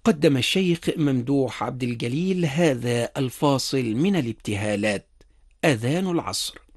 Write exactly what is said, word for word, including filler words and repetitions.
قدم الشيخ ممدوح عبد الجليل هذا الفاصل من الابتهالات: أذان العصر.